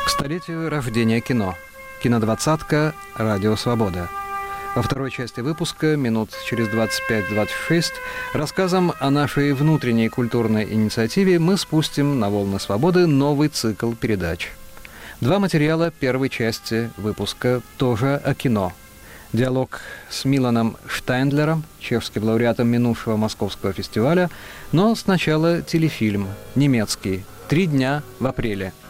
столетию рождения кино. Кинодвадцатка «Радио Свобода». Во второй части выпуска, минут через 25-26, рассказом о нашей внутренней культурной инициативе мы спустим на волны свободы новый цикл передач. Два материала первой части выпуска тоже о кино. Диалог с Миланом Штайндлером, чешским лауреатом минувшего Московского фестиваля, но сначала телефильм немецкий «3 дня в апреле».